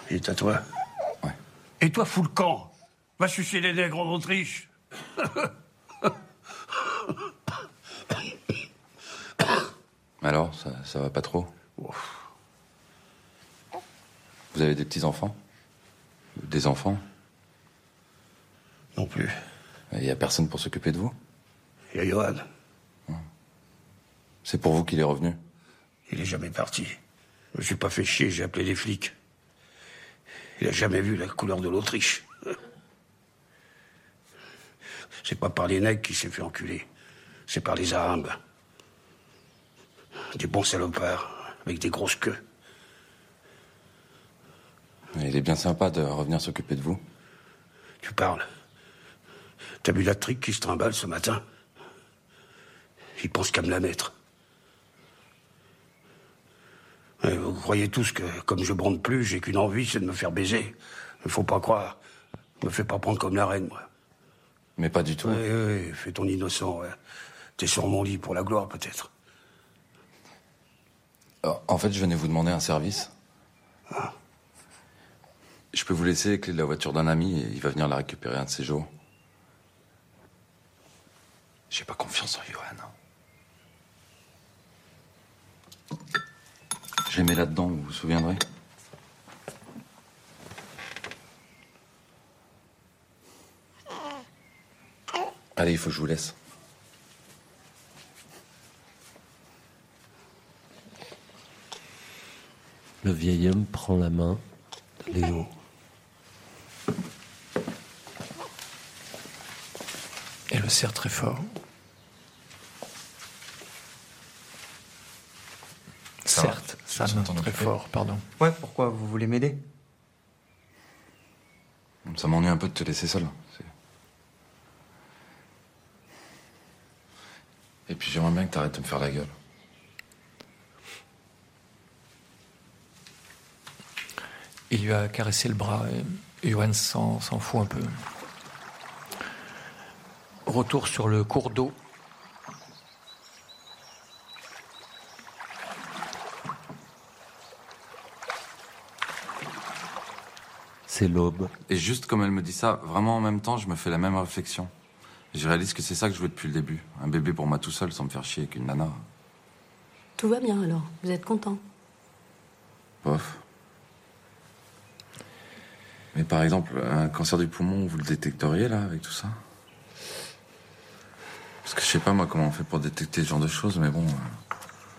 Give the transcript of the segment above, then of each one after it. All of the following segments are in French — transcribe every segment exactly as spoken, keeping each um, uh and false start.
Il est à toi. Ouais. Et toi, fous le camp. Va sucer les nègres en Autriche. Alors, ça, ça va pas trop? Ouf. Vous avez des petits-enfants? Des enfants? Non plus. Il y a personne pour s'occuper de vous? Il y a Johan. C'est pour vous qu'il est revenu? Il est jamais parti. Je me suis pas fait chier, j'ai appelé les flics. Il a jamais vu la couleur de l'Autriche. C'est pas par les nègres qu'il s'est fait enculer. C'est par les Arabes. Des bons salopards, avec des grosses queues. Il est bien sympa de revenir s'occuper de vous. Tu parles. T'as vu la trique qui se trimballe ce matin? Il pense qu'à me la mettre. Et vous croyez tous que, comme je bronde plus, j'ai qu'une envie, c'est de me faire baiser. Il faut pas croire. Me fais pas prendre comme la reine, moi. Mais pas du tout. Oui, oui, fais ton innocent, ouais. T'es sur mon lit pour la gloire, peut-être. En fait, je venais vous demander un service. Ah. Je peux vous laisser les clés de la voiture d'un ami et il va venir la récupérer un de ces jours. J'ai pas confiance en Johan. Je les mets là-dedans, vous vous souviendrez? Allez, il faut que je vous laisse. Le vieil homme prend la main de Léo. Et le serre très fort. Ça Certes, va, sa tu main t'entends très occuper. fort, pardon. Ouais, pourquoi? Vous voulez m'aider? Ça m'ennuie un peu de te laisser seul. C'est- Et puis j'aimerais bien que t'arrêtes de me faire la gueule. Il lui a caressé le bras et Johan s'en, s'en fout un peu. Retour sur le cours d'eau. C'est l'aube. Et juste comme elle me dit ça, vraiment en même temps, je me fais la même réflexion. Et je réalise que c'est ça que je veux depuis le début. Un bébé pour moi tout seul, sans me faire chier avec une nana. Tout va bien alors, vous êtes content? Bof. Mais par exemple, un cancer du poumon, vous le détecteriez là, avec tout ça? Parce que je sais pas moi comment on fait pour détecter ce genre de choses, mais bon... euh,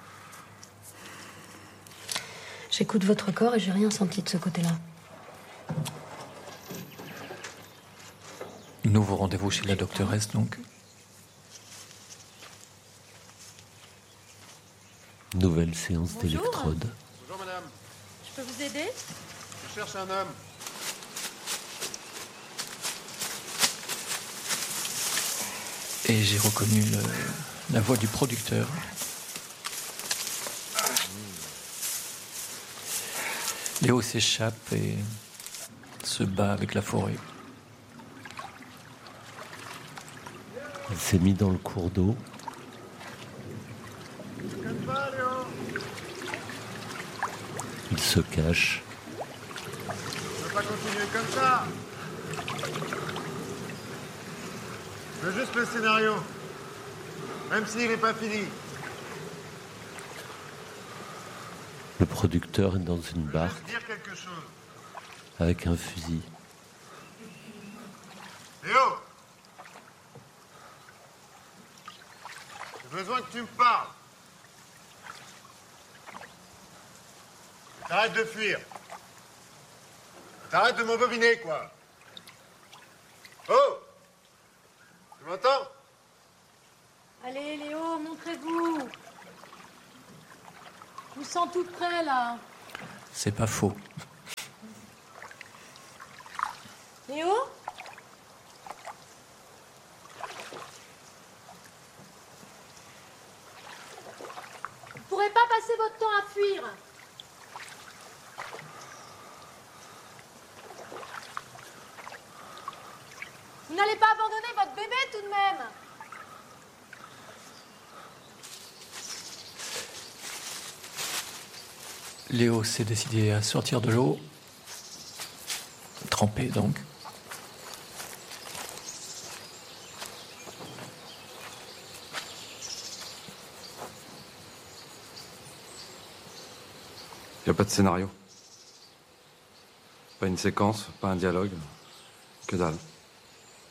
J'écoute votre corps et j'ai rien senti de ce côté-là. Nouveau rendez-vous chez la doctoresse, donc. Nouvelle séance Bonjour. d'électrode. Bonjour madame. Je peux vous aider? Je cherche un homme. Et j'ai reconnu le- la voix du producteur. Léo s'échappe et se bat avec la forêt. Il s'est mis dans le cours d'eau. Il se cache. Je veux pas continuer comme ça. Je veux juste le scénario. Même s'il n'est pas fini. Le producteur est dans une Je veux barque juste dire quelque chose. avec un fusil. Léo! J'ai besoin que tu me parles. T'arrêtes de fuir. T'arrêtes de m'embobiner, quoi. Oh! Tu m'entends? Allez, Léo, montrez-vous. Je vous sens tout près, là. C'est pas faux. Léo? Vous pourrez pas passer votre temps à fuir. Vous n'allez pas abandonner votre bébé tout de même. Léo s'est décidé à sortir de l'eau Trempé donc. Y a pas de scénario. Pas une séquence, pas un dialogue. Que dalle.